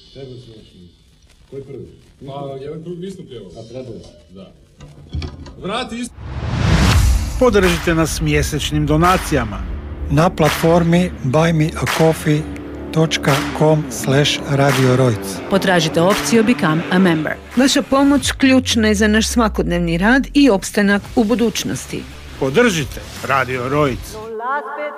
Tebe se još nisam. Koji prvi? Pa, jedan krug nisam pjevao. A trebao? Da. Vrati isto. Podržite nas mjesečnim donacijama na platformi buymeacoffee.com/Radio Rojc. Potražite opciju Become a Member. Vaša pomoć ključna je za naš svakodnevni rad i opstanak u budućnosti. Podržite Radio Rojc.